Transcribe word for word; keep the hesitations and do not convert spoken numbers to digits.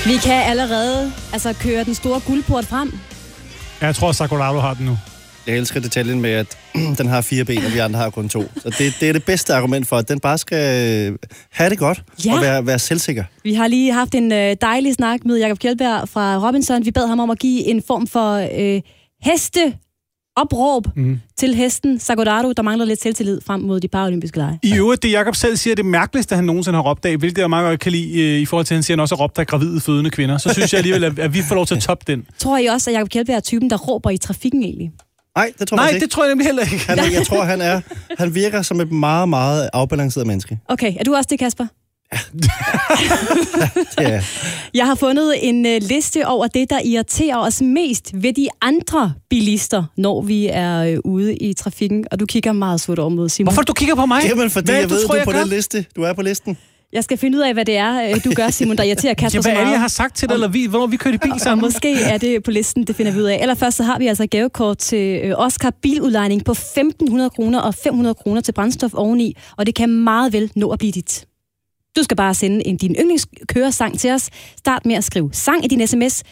Vi kan allerede altså, køre den store guldport frem. Jeg tror, Sakurado har den nu. Jeg elsker detaljen med, at den har fire ben, og vi andre har kun to. Så det, det er det bedste argument for, at den bare skal have det godt ja. og være, være selvsikker. Vi har lige haft en øh, dejlig snak med Jakob Kjeldberg fra Robinson. Vi bad ham om at give en form for øh, heste opråb mm. til hesten Sakurado, der mangler lidt selvtillid frem mod de paralympiske lege. I øvrigt, det Jakob selv siger, det mærkeligste, han nogensinde har råbt af, hvilket jeg meget godt kan lide, i forhold til, at han siger, at han også har råbt af gravide fødende kvinder, så synes jeg alligevel, at vi får lov til at toppe den. Tror I også, at Jakob Kjeldberg er typen, der råber i trafikken egentlig? Nej, det tror Nej, jeg ikke. det tror jeg nemlig heller ikke. Han er, jeg tror, han er. Han virker som et meget, meget afbalanceret menneske. Okay, er du også det, Kasper? Ja. ja. Jeg har fundet en uh, liste over det, der irriterer os mest ved de andre bilister, når vi er uh, ude i trafikken. Og du kigger meget surt over mod Simon. Hvorfor du kigger på mig? Jamen, fordi hvad jeg ved, tror, du er jeg på gør? den liste. Du er på listen. Jeg skal finde ud af, hvad det er, du gør, Simon, der irriterer Kasper ja, så hvad meget. er det, jeg har sagt til dig, eller vi, hvornår vi kørte i bil sammen? Og måske er det på listen, det finder vi ud af. Allerførst så har vi altså gavekort til Oscar biludlejning på femten hundrede kroner og fem hundrede kroner til brændstof oveni, og det kan meget vel nå at blive dit. Du skal bare sende en din yndlingskøresang til os. Start med at skrive sang i din sms